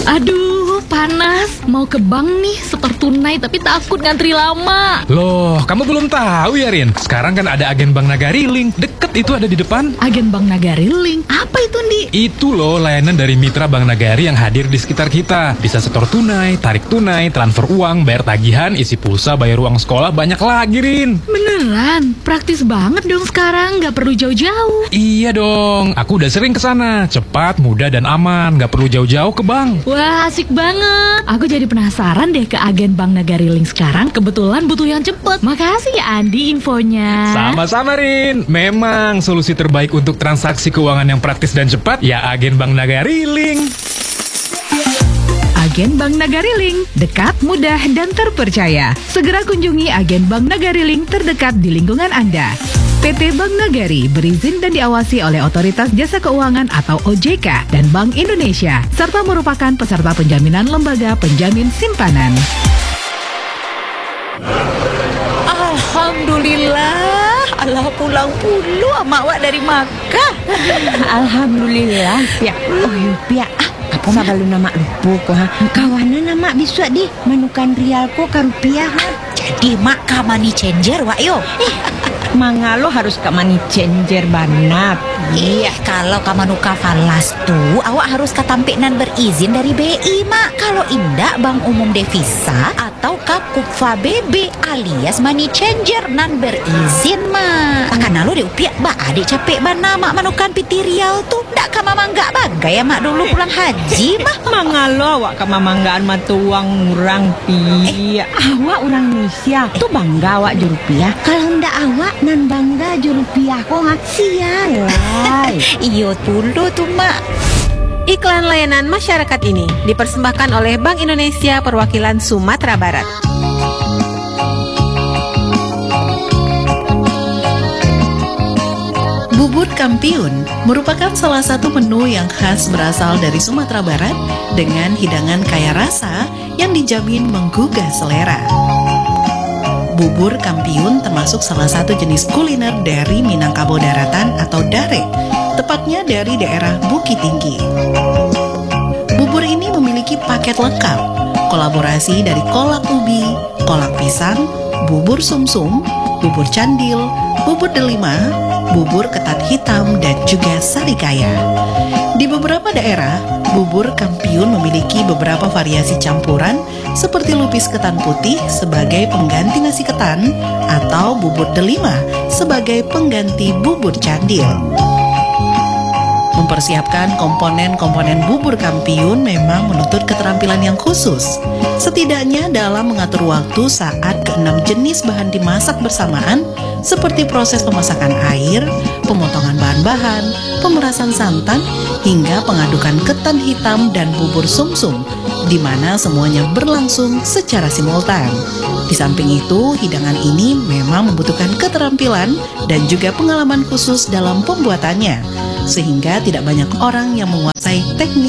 Aduh, panas. Mau ke bank nih, setor tunai tapi takut ngantri lama. Loh, kamu belum tahu ya, Rin? Sekarang kan ada agen Bank Nagari Link. Deket itu ada di depan. Agen Bank Nagari Link? Apa itu, Ndi? Itu loh layanan dari mitra Bank Nagari yang hadir di sekitar kita. Bisa setor tunai, tarik tunai, transfer uang, bayar tagihan, isi pulsa, bayar uang sekolah, banyak lagi, Rin. Beneran? Praktis banget dong sekarang, nggak perlu jauh-jauh. Iya dong, aku udah sering kesana. Cepat, mudah, dan aman. Nggak perlu jauh-jauh ke bank. Wah, asik banget. Aku jadi penasaran deh ke agen Bank Nagari Link sekarang. Kebetulan butuh yang cepet. Makasih ya Andi infonya. Sama-sama, Rin. Memang solusi terbaik untuk transaksi keuangan yang praktis dan cepat ya agen Bank Nagari Link. Agen Bank Nagari Link, dekat, mudah, dan terpercaya. Segera kunjungi agen Bank Nagari Link terdekat di lingkungan Anda. PT Bank Nagari berizin dan diawasi oleh Otoritas Jasa Keuangan atau OJK dan Bank Indonesia, serta merupakan peserta penjaminan lembaga penjamin simpanan. Alhamdulillah, Allah pulang puluh sama awak dari Makkah. Alhamdulillah, Pia. Oh, Pia. Apa mah balu nama lupa ko ha. Kawanan nama bisa di manukan rial ko ka rupiah ha. Jadi mak ka money changer wak yo. Mangalo harus ka money changer banat. Iya, kalau ka manuka falas tuh awak harus katampinan berizin dari BI mak. Kalau indak Bank Umum Devisa atau ka Kupfa BB alias money changer nan berizin mak. Karena lo deh upiak ba adik capek bana mak manukan piti rial tuh. Ndak ka mama enggak bagai ya mak dulu pulang haji mah. Mangalo awak ka mamanggaan matuang urang Pia. Awak orang Indonesia tuh bangga awak ju rupiah. Kalau ndak awak nan bangga ju rupiah ko ha. Sialai. Iyo dulu tuh mak. Iklan layanan masyarakat ini dipersembahkan oleh Bank Indonesia Perwakilan Sumatera Barat. Bubur kampiun merupakan salah satu menu yang khas berasal dari Sumatera Barat dengan hidangan kaya rasa yang dijamin menggugah selera. Bubur kampiun termasuk salah satu jenis kuliner dari Minangkabau Daratan atau Dare, tepatnya dari daerah Bukit Tinggi. Bubur ini memiliki paket lengkap, kolaborasi dari kolak ubi, kolak pisang, bubur sumsum, bubur candil, bubur delima, bubur ketan hitam, dan juga sarikaya. Di beberapa daerah, bubur kampiun memiliki beberapa variasi campuran seperti lupis ketan putih sebagai pengganti nasi ketan atau bubur delima sebagai pengganti bubur candil. Mempersiapkan komponen-komponen bubur kampiun memang menuntut keterampilan yang khusus. Setidaknya dalam mengatur waktu saat ke-6 jenis bahan dimasak bersamaan, seperti proses pemasakan air, pemotongan bahan-bahan, pemerasan santan, hingga pengadukan ketan hitam dan bubur sumsum, di mana semuanya berlangsung secara simultan. Di samping itu, hidangan ini memang membutuhkan keterampilan dan juga pengalaman khusus dalam pembuatannya, sehingga tidak banyak orang yang menguasai teknik